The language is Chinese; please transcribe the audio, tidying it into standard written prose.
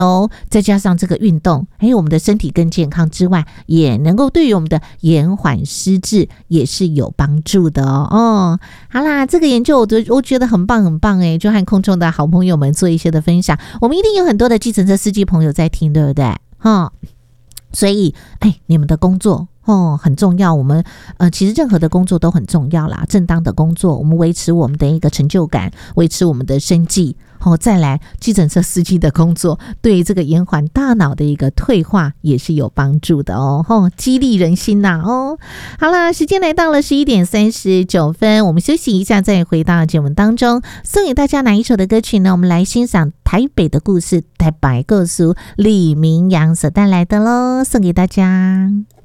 再加上这个运动，我们的身体更健康之外，也能够对于我们的延缓失智也是有帮助的哦。好啦，这个研究我觉得很棒很棒就和空中的好朋友们做一些的分享。我们一定有很多的计程车司机朋友在听，对不对？所以你们的工作很重要，我们其实任何的工作都很重要啦，正当的工作，我们维持我们的一个成就感，维持我们的生计再来计程车司机的工作，对于这个延缓大脑的一个退化也是有帮助的激励人心呐好了，时间来到了11:39，我们休息一下，再回到节目当中，送给大家哪一首的歌曲呢？我们来欣赏台北的故事，台北故事李明阳所带来的咯，送给大家。